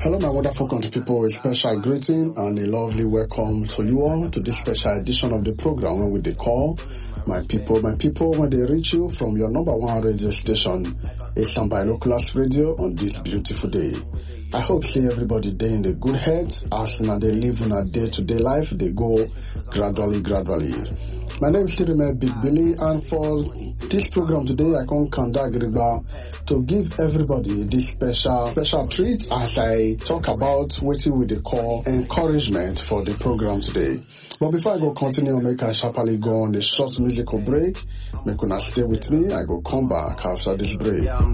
Hello, my wonderful country people. A special greeting and a lovely welcome to you all to this special edition of the program when we they call my people, when they reach you from your number one radio station, Asian Binoculars Radio on this beautiful day. I hope see everybody day in the good health as now they live in a day-to-day life, they go gradually. My name is Sirime Big Billy, and for this program today, I come Kanda Agriba to give everybody this special treat as I talk about what we they call encouragement for the program today. But before I go continue, make I sharply go on a short musical break. Make una stay with me. I go come back after this break.